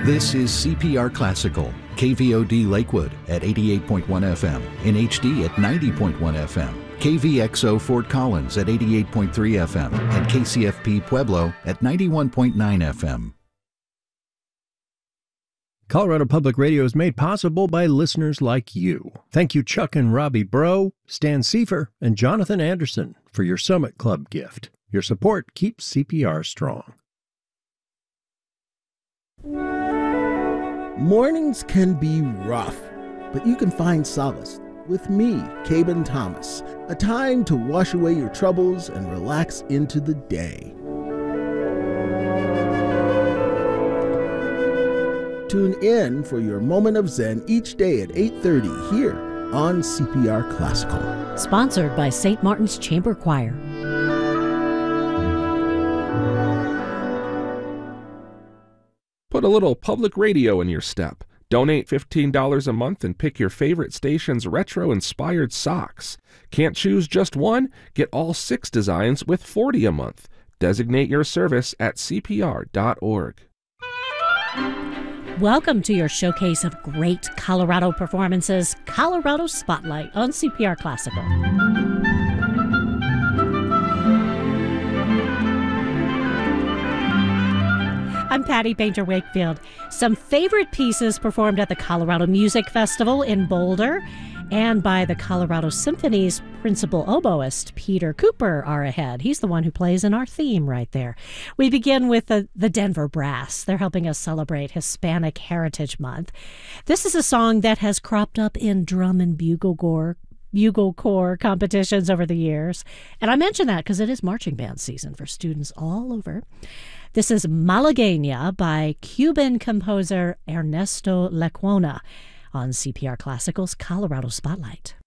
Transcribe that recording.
This is CPR Classical, KVOD Lakewood at 88.1 FM, in HD at 90.1 FM, KVXO Fort Collins at 88.3 FM, and KCFP Pueblo at 91.9 FM. Colorado Public Radio is made possible by listeners like you. Thank you, Chuck and Robbie Bro, Stan Seifer, and Jonathan Anderson for your Summit Club gift. Your support keeps CPR strong. Mornings can be rough, but you can find solace with me, Caben Thomas. A time to wash away your troubles and relax into the day. Tune in for your moment of Zen each day at 8:30 here on CPR Classical. Sponsored by St. Martin's Chamber Choir. Put a little public radio in your step. Donate $15 a month and pick your favorite station's retro-inspired socks. Can't choose just one? Get all 6 designs with $40 a month. Designate your service at cpr.org. Welcome to your showcase of great Colorado performances, Colorado Spotlight on CPR Classical. I'm Patty Painter Wakefield. Some favorite pieces performed at the Colorado Music Festival in Boulder and by the Colorado Symphony's principal oboist, Peter Cooper, are ahead. He's the one who plays in our theme right there. We begin with the Denver Brass. They're helping us celebrate Hispanic Heritage Month. This is a song that has cropped up in drum and bugle corps competitions over the years. And I mention that because it is marching band season for students all over. This is Malagueña by Cuban composer Ernesto Lecuona on CPR Classical's Colorado Spotlight.